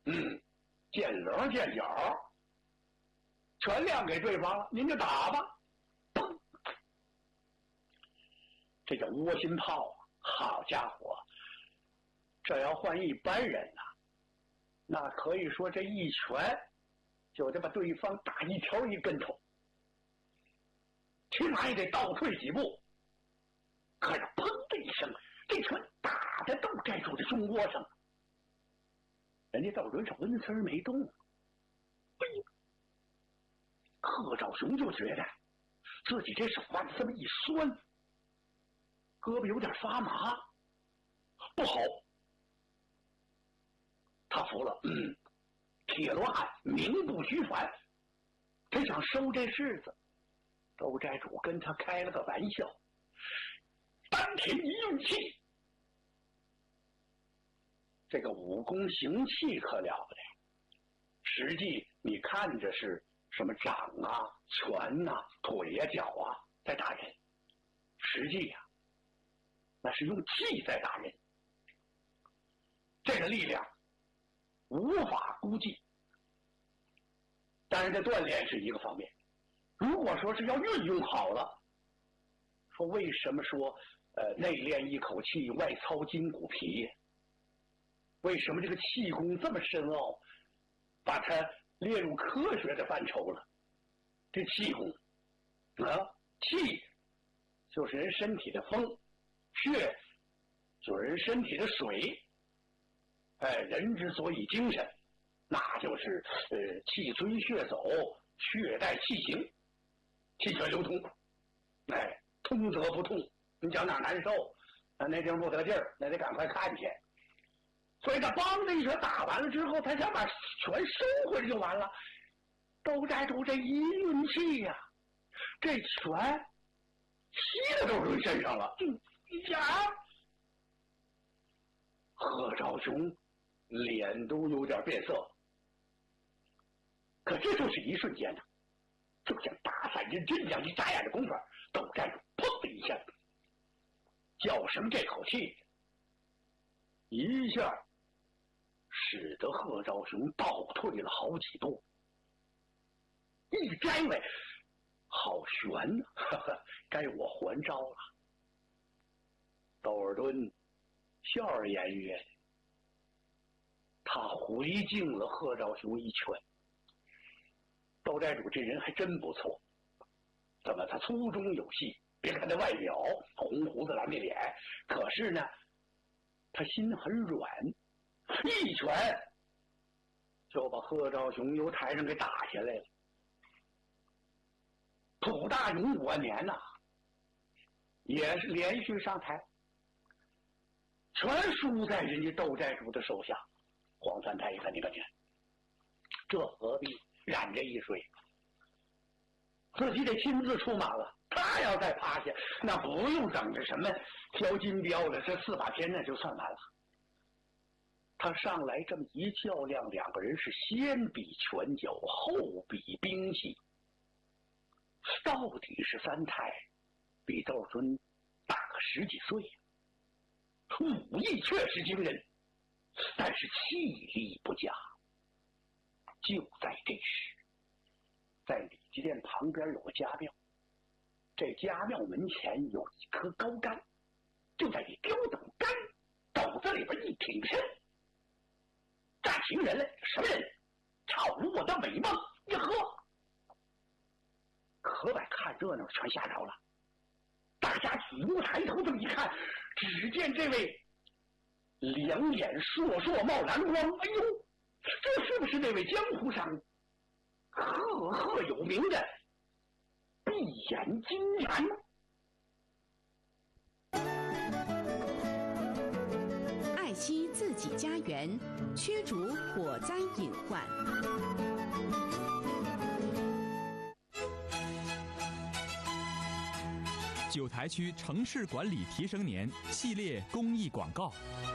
见棱见角，全亮给对方了，您就打吧。砰！这叫窝心炮啊！好家伙，这要换一般人呐，那可以说这一拳就得把对方打一条一跟头，起码也得倒退几步。可是砰的一声，这拳打在窦寨主的胸窝上，人家窦准是纹丝没动。贺兆雄就觉得自己这手腕这么一酸，胳膊有点发麻，不好。他服了，铁罗汉名不虚传，他想收这柿子。窦寨主跟他开了个玩笑，丹田一运气，这个武功行气可了不得。实际你看着是什么掌啊、拳啊、腿啊、脚啊在打人，实际呀，那是用气在打人。这个力量无法估计，但是这锻炼是一个方面。如果说是要运用好了，说为什么说内练一口气，外操筋骨皮？为什么这个气功这么深奥，把它列入科学的范畴了？这气功啊，气就是人身体的风，血就是人身体的水。人之所以精神，那就是气随血走，血带气行，气血流通。通则不痛，你讲哪难受，那地方不得劲儿，那得赶快看去。所以他梆的一拳打完了之后，他想把拳收回来就完了。窦寨主这一运气呀，这拳吸到窦准身上了。贺兆雄脸都有点变色，可这就是一瞬间呢，就像打散人针一样，一眨眼的功夫，窦寨主砰的一下，叫声这口气，一下使得贺兆雄倒退了好几步。一摘来，好悬呐！该我还招了。窦尔敦笑而言曰：“他回敬了贺兆雄一拳。窦寨主这人还真不错，怎么他粗中有细？别看他外表红胡子蓝面脸，可是呢，他心很软，一拳就把贺兆雄由台上给打下来了。土大勇5万年呐，也是连续上台，全输在人家窦寨主的手下。黄三太一看，你看，这何必染这一水？自己得亲自出马了。他要再趴下，那不用等着什么挑金标了，这4把天那就算完了。他上来这么一较量，两个人是先比拳脚，后比兵器。到底是三太比窦尊大个10几岁呀，武艺确实惊人，但是气力不佳。就在这时，在礼祭殿旁边有个家庙，这家庙门前有一棵高杆，就在这吊等杆斗子里边一挺身，站起人来，什么人？瞅我的美梦一喝，可把看热闹全吓着了。大家举目抬头这么一看，只见这位两眼烁烁冒蓝光，哎呦，这是不是那位江湖上赫赫有名的闭眼金蝉？ 爱惜自己家园，驱逐火灾隐患。 九台区城市管理提升年系列公益广告。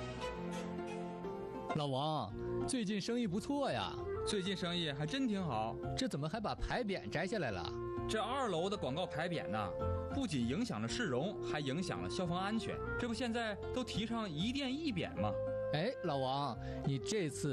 老王，最近生意不错呀。 最近生意还真挺好。 这怎么还把牌匾摘下来了？ 这2楼的广告牌匾呢，不仅影响了市容，还影响了消防安全。这不现在都提倡一店一匾吗？ 哎，老王，你这次